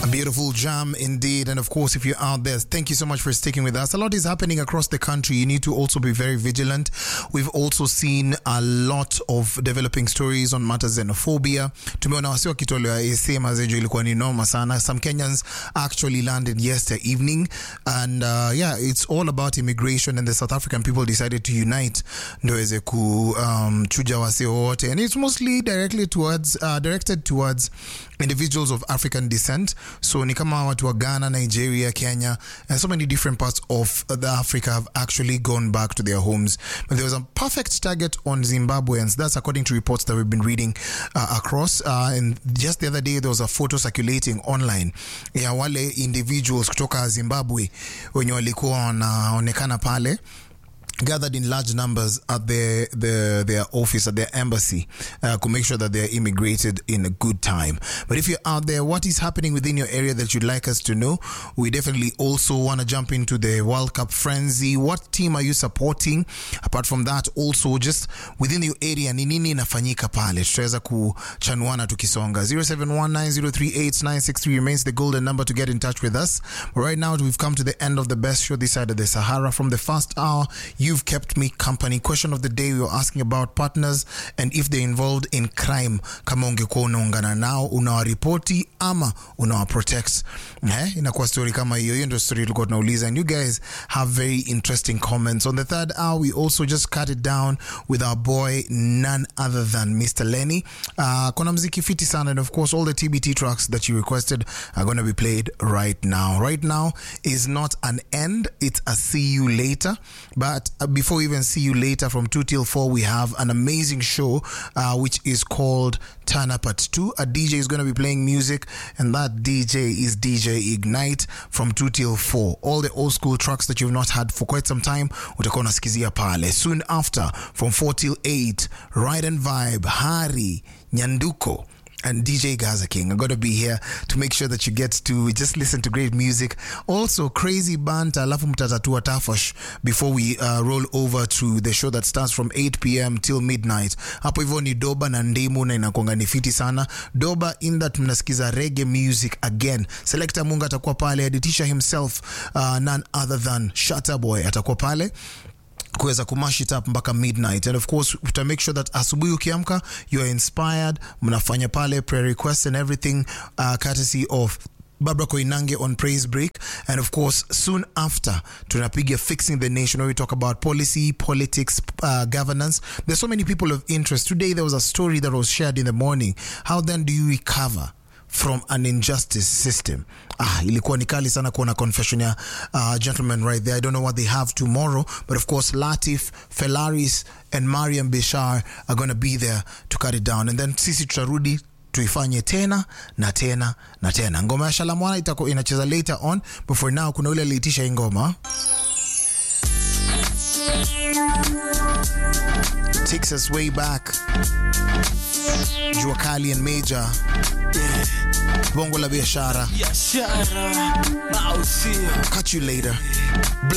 Beautiful jam indeed. And of course, if you're out there, thank you so much for sticking with us. A lot is happening across the country. You need to also be very vigilant. We've also seen a lot of developing stories on matters of xenophobia. Tumeona wasi wakitolewa ese mazejo ilikuwa ni noma sana. Some Kenyans actually landed yesterday evening. And it's all about immigration, and the South African people decided to unite ndoweze kuchuja wasi wote. And it's mostly directed towards individuals of African descent. So ni kama watu wa Ghana, Nigeria, Kenya, and so many different parts of the Africa have actually gone back to their homes. But there was a perfect target on Zimbabweans. That's according to reports that we've been reading across. And just the other day, there was a photo circulating online ya wale individuals kutoka Zimbabwe wenye walikuwa wanaonekana pale, gathered in large numbers at their office, at their embassy, to make sure that they're immigrated in a good time. But if you're out there, what is happening within your area that you'd like us to know? We definitely also want to jump into the World Cup frenzy. What team are you supporting? Apart from that, also just within your area, ni nini inafanyika pale? Tutaweza kuchanuana tukisonga. 0719038963 remains the golden number to get in touch with us. But right now, we've come to the end of the best show this side of the Sahara. From the first hour, you've kept me company. Question of the day, we were asking about partners and if they're involved in crime. Kama ungekuwa unaungana nao, unawaripoti ama unawaprotect. Inakuwa story kama hiyo ndio story tulikuwa tunauliza, and you guys have very interesting comments. On the third hour, we also just cut it down with our boy, none other than Mr. Lenny. Kuna mziki fiti sana, and of course all the TBT tracks that you requested are going to be played right now. Right now is not an end, it's a see you later. But before we even see you later, from 2 till 4, we have an amazing show which is called Turn Up at 2. A DJ is going to be playing music, and that DJ is DJ Ignite from 2 till 4. All the old school tracks that you've not had for quite some time, utakuwa unasikizia pale. Soon after, from 4 till 8, Ride and Vibe, Hari, Nyanduko, and DJ Gaza King are going to be here to make sure that you get to just listen to great music. Also, crazy banter, alafu mtatatua tafash before we roll over to the show that starts from 8 p.m. till midnight. Hapo hivyo ni Doba na Ndimu, na inakuanga ni fiti sana. Doba in that mnasikiza reggae music again. Selector Munga atakuwa pale, editisha himself, none other than Shatta Boy atakuwa pale kuweza kumash it up mpaka midnight. And of course, to make sure that asubuhi ukiamka you are inspired, mnafanya pale prayer requests and everything, courtesy of Barbara Koinange on Praise Break. And of course, soon after, tunapiga Fixing the Nation, where we talk about policy, politics, governance. There's so many people of interest. Today, there was a story that was shared in the morning. How then do you recover from an injustice system? Ilikuwa ni kali sana kuona confession ya gentleman right there. I don't know what they have tomorrow, but of course Latif, Felaris, and Mariam Bishar are going to be there to cut it down. And then sisi tutarudi tuifanye tena na tena na tena. Ngoma ya Shalamwana itakuwa inacheza later on, but for now kuna ule aliitisha hii ngoma. Takes us way back. Jua Kali and Major. Bongo la biashara. Catch you later.